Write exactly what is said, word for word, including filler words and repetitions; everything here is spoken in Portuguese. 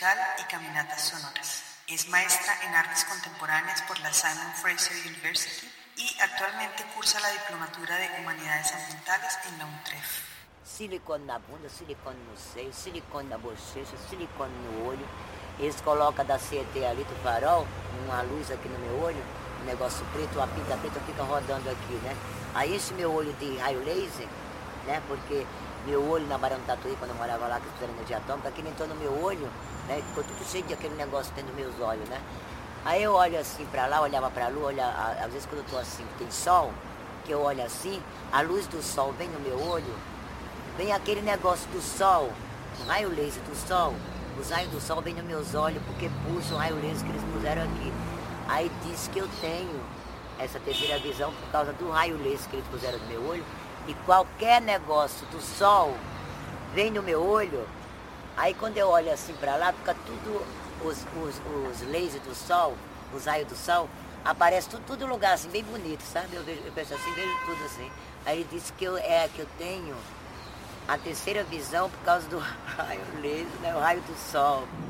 musical y caminatas sonoras. Es maestra en artes contemporáneas por la Simon Fraser University y actualmente cursa la diplomatura de Humanidades Ambientales en la UNTREF. Silicone na bunda, silicone no seio, silicone na bochecha, silicone no olho. Eles colocam da C E T ali do farol, uma luz aqui no meu olho, um negócio preto, uma pinta preta fica rodando aqui, né? Aí esse meu olho de raio laser, né? Porque meu olho na Barão do Tatuí, quando eu morava lá, que eu fizeram energia atômica, aquilo entrou no meu olho, né? Ficou tudo cheio de aquele negócio dentro dos meus olhos, né? Aí eu olho assim pra lá, olhava pra lua, olha, às vezes quando eu tô assim, que tem sol, que eu olho assim, a luz do sol vem no meu olho, vem aquele negócio do sol, o raio laser do sol, os raios do sol vêm nos meus olhos porque puxa o raio laser que eles puseram aqui. Aí diz que eu tenho essa terceira visão por causa do raio laser que eles puseram no meu olho. E qualquer negócio do sol vem no meu olho, aí quando eu olho assim pra lá, fica tudo, os, os, os lasers do sol, os raios do sol, aparece tudo, tudo lugar assim, bem bonito, sabe? Eu, vejo, eu penso assim, vejo tudo assim. Aí ele disse que eu, é, que eu tenho a terceira visão por causa do raio laser, né? O raio do sol.